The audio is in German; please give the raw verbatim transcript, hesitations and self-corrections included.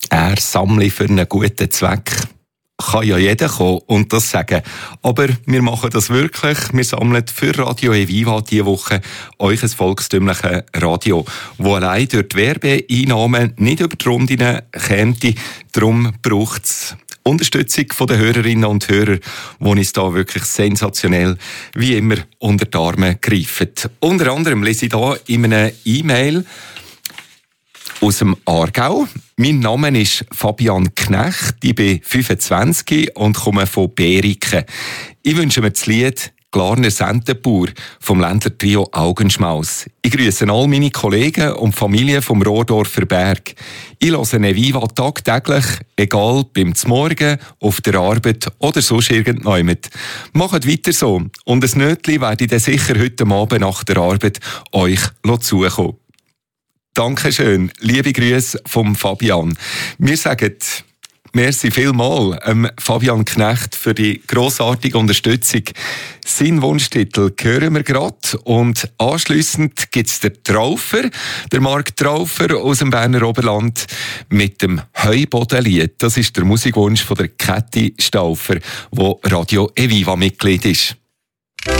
Er sammle für einen guten Zweck. Kann ja jeder kommen und das sagen. Aber wir machen das wirklich. Wir sammeln für Radio Eviva diese Woche euch ein volkstümliches Radio, das allein durch die Werbeeinnahmen nicht über die Runden käme. Darum braucht es Unterstützung der Hörerinnen und Hörer, die uns da wirklich sensationell wie immer unter die Arme greifen. Unter anderem lese ich hier in einer E-Mail aus dem Aargau. Mein Name ist Fabian Knecht, ich bin fünfundzwanzig und komme von Beriken. Ich wünsche mir das Lied «Glarner Sentenbauer» vom Ländler Trio Augenschmaus. Ich grüße all meine Kollegen und Familie vom Rohrdorfer Berg. Ich höre Eviva tagtäglich, egal beim Zmorgen, auf der Arbeit oder sonst irgendjemand. Macht weiter so und ein Nötchen werde ich dann sicher heute Abend nach der Arbeit euch zukommen. Dankeschön, liebe Grüße vom Fabian. Wir sagen merci vielmal ähm, Fabian Knecht für die grossartige Unterstützung. Sein Wunschtitel hören wir gerade und anschliessend gibt es den Traufer, der Marc Traufer aus dem Berner Oberland mit dem Heubodenlied. Das ist der Musikwunsch von der Käthi Stauffer, wo Radio Eviva Mitglied ist.